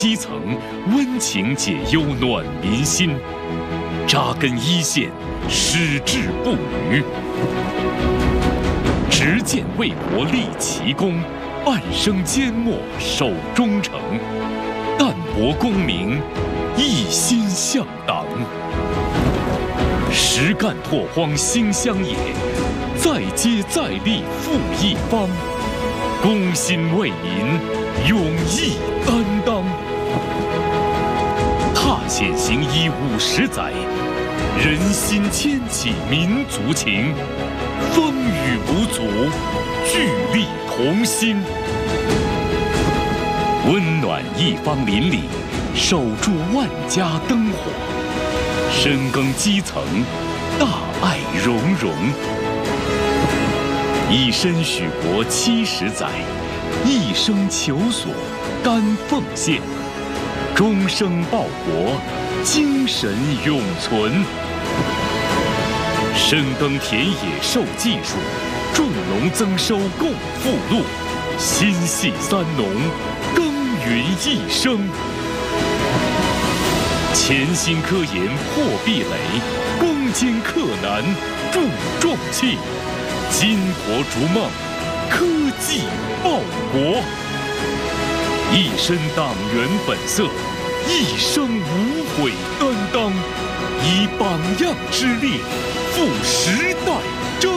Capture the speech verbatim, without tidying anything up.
基层，温情解忧，暖民心；扎根一线，矢志不渝。执剑为国立奇功，半生缄默守忠诚。淡泊功名，一心向党。实干拓荒兴乡野，再接再厉复一方。公心为民，勇毅担当。踏险行医五十载，人心牵起民族情。风雨无阻，聚力同心。温暖一方邻里，守住万家灯火。深耕基层，大爱融融。以身许国七十载，一生求索甘奉献。终生报国，精神永存。深耕田野授技术，种农增收共富禄。心系三农，耕耘一生。潜心科研破壁垒，攻坚克难铸壮气。巾帼逐梦，科技报国。一身党员本色，一生无悔担当，以榜样之力赴时代争